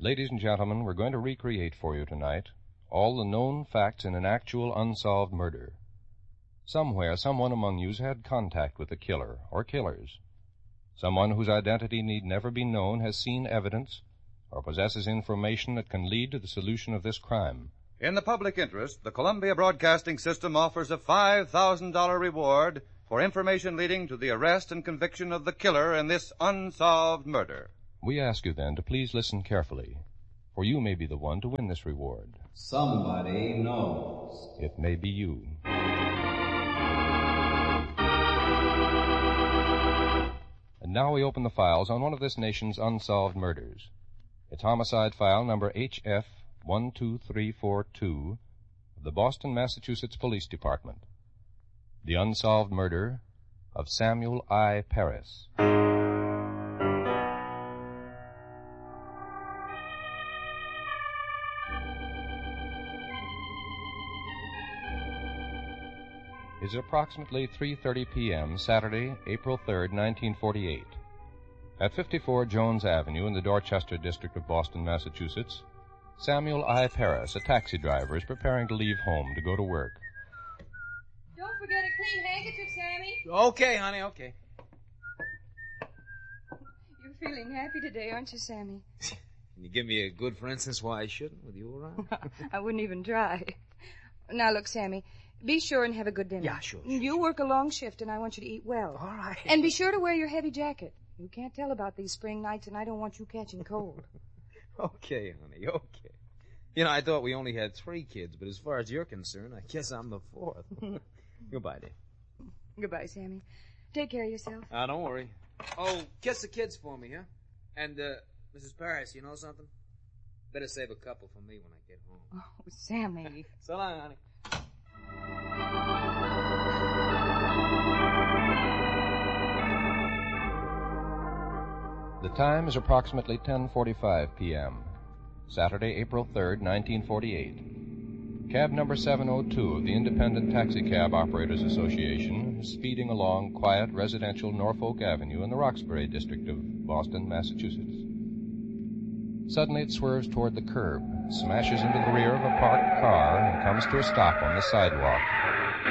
Ladies and gentlemen, we're going to recreate for you tonight all the known facts in an actual unsolved murder. Somewhere, someone among you has had contact with the killer or killers. Someone whose identity need never be known has seen evidence or possesses information that can lead to the solution of this crime. In the public interest, the Columbia Broadcasting System offers a $5,000 reward for information leading to the arrest and conviction of the killer in this unsolved murder. We ask you then to please listen carefully, for you may be the one to win this reward. Somebody knows. It may be you. And now we open the files on one of this nation's unsolved murders. It's homicide file number HF 12342 of the Boston, Massachusetts Police Department. The unsolved murder of Samuel I. Parris. It is approximately 3:30 p.m., Saturday, April 3rd, 1948. At 54 Jones Avenue in the Dorchester district of Boston, Massachusetts, Samuel I. Parris, a taxi driver, is preparing to leave home to go to work. Don't forget a clean handkerchief, Sammy. Okay, honey, okay. You're feeling happy today, aren't you, Sammy? Can you give me a good for instance why I shouldn't with you around? I wouldn't even try. Now, look, Sammy, be sure and have a good dinner. Yeah, sure. You work a long shift, and I want you to eat well. All right. And be sure to wear your heavy jacket. You can't tell about these spring nights, and I don't want you catching cold. Okay, honey, okay. You know, I thought we only had 3 kids, but as far as you're concerned, I guess I'm the 4th. Goodbye, dear. Goodbye, Sammy. Take care of yourself. Don't worry. Oh, kiss the kids for me, huh? And, Mrs. Parris, you know something? Better save a couple for me when I get home. Oh, Sammy. So long, honey. The time is approximately 10:45 p.m., Saturday, April 3rd, 1948. Cab number 702 of the Independent Taxi Cab Operators Association is speeding along quiet residential Norfolk Avenue in the Roxbury district of Boston, Massachusetts. Suddenly it swerves toward the curb, smashes into the rear of a parked car, and comes to a stop on the sidewalk.